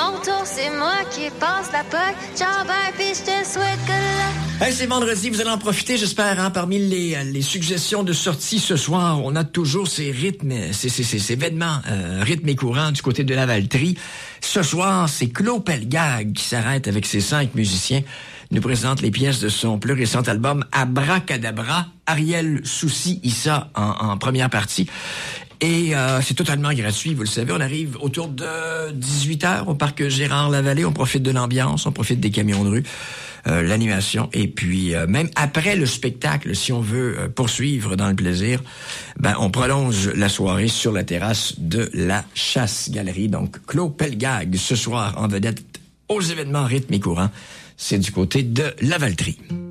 mon tour, c'est moi qui passe la POC. Ciao, bye, puis je te souhaite good luck. Hey, c'est vendredi, vous allez en profiter, j'espère, hein. Parmi les suggestions de sortie ce soir, on a toujours ces rythmes, ces vêtements rythmes courants du côté de la Valtrie. Ce soir, c'est Claude Pelgag qui s'arrête avec ses 5 musiciens, nous présente les pièces de son plus récent album Abracadabra. Ariel Soucy Issa en première partie. Et c'est totalement gratuit, vous le savez. On arrive autour de 18h au parc Gérard-Lavallée. On profite de l'ambiance, on profite des camions de rue, l'animation. Et puis, même après le spectacle, si on veut poursuivre dans le plaisir, ben on prolonge la soirée sur la terrasse de la Chasse-Galerie. Donc, Claude Pelgag, ce soir, en vedette aux événements rythmes et courants. C'est du côté de la Valtrie.